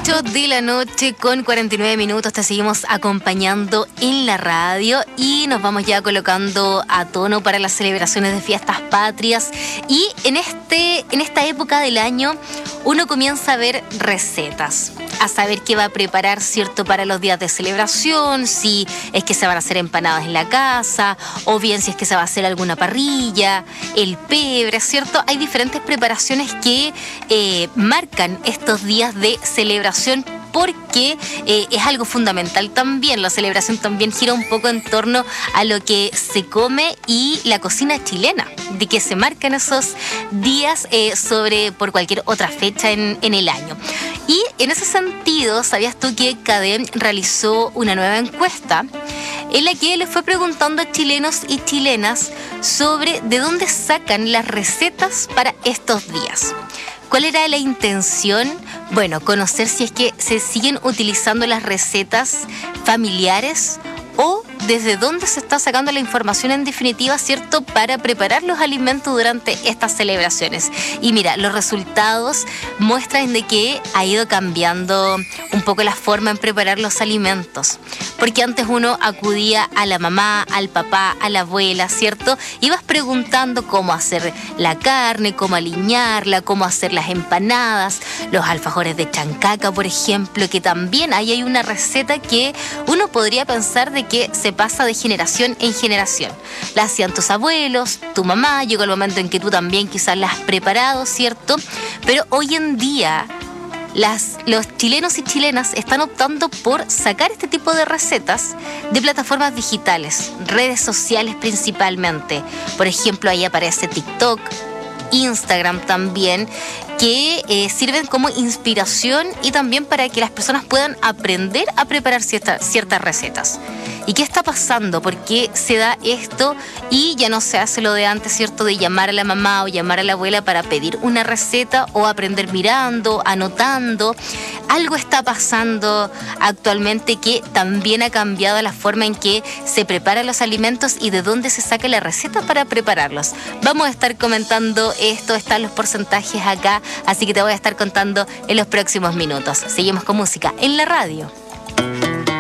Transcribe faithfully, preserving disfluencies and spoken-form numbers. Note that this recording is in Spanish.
ocho de la noche con cuarenta y nueve minutos te seguimos acompañando en la radio y nos vamos ya colocando a tono para las celebraciones de fiestas patrias. Y en, este, en esta época del año uno comienza a ver recetas, a saber qué va a preparar, ¿cierto?, para los días de celebración, si es que se van a hacer empanadas en la casa o bien si es que se va a hacer alguna parrilla, el pebre, ¿cierto? Hay diferentes preparaciones que eh, marcan estos días de celebración porque eh, es algo fundamental también. La celebración también gira un poco en torno a lo que se come y la cocina chilena, de que se marcan esos días eh, sobre por cualquier otra fecha en, en el año. Y en ese sentido, ¿sabías tú que Cadem realizó una nueva encuesta en la que le fue preguntando a chilenos y chilenas sobre de dónde sacan las recetas para estos días? ¿Cuál era la intención? Bueno, conocer si es que se siguen utilizando las recetas familiares o desde dónde se está sacando la información en definitiva, ¿cierto?, para preparar los alimentos durante estas celebraciones. Y mira, los resultados muestran de que ha ido cambiando un poco la forma en preparar los alimentos. Porque antes uno acudía a la mamá, al papá, a la abuela, ¿cierto? Ibas preguntando cómo hacer la carne, cómo aliñarla, cómo hacer las empanadas, los alfajores de chancaca, por ejemplo, que también ahí hay una receta que uno podría pensar de que se pasa de generación en generación. La hacían tus abuelos, tu mamá, llegó el momento en que tú también quizás la has preparado, ¿cierto? Pero hoy en día Las, los chilenos y chilenas están optando por sacar este tipo de recetas de plataformas digitales, redes sociales principalmente. Por ejemplo, ahí aparece TikTok, Instagram también, que eh, sirven como inspiración y también para que las personas puedan aprender a preparar cierta, ciertas recetas. ¿Y qué está pasando? ¿Por qué se da esto? Y ya no se hace lo de antes, ¿cierto?, de llamar a la mamá o llamar a la abuela para pedir una receta o aprender mirando, anotando. Algo está pasando actualmente que también ha cambiado la forma en que se preparan los alimentos y de dónde se saca la receta para prepararlos. Vamos a estar comentando esto, están los porcentajes acá, así que te voy a estar contando en los próximos minutos. Seguimos con música en la radio.